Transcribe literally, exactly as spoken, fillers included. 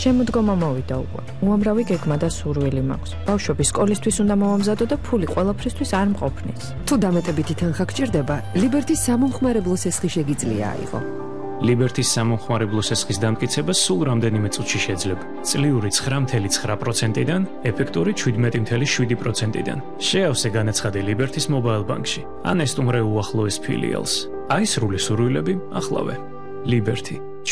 შემოდგომა მოვიდა უკვე. უამრავი გეგმა და სურვილი მაქვს. ბავშვობის სკოლისთვის უნდა მოვამზადო და ფული ყველაფრისთვის არ მყოფნის. თუ დამეტებითი თანხა გჭირდება, ლიბერტის სამომხმარებლო სესხი შეგიძლია აიღო. ლიბერტის სამომხმარებლო სესხის დამტკიცება სულ რამდენიმე წუთში შეძლება. წლიური ცხრა წუთი ცხრა პროცენტიდან, ეფექტური შვიდმეტი წუთი შვიდი პროცენტიდან. შეავსე განაცხადი ლიბერტის მობაილ ბანკში, ან ესტუმრე უახლოეს ფილიალს. აი სრული სურვილები ახლავე. ლიბერტი.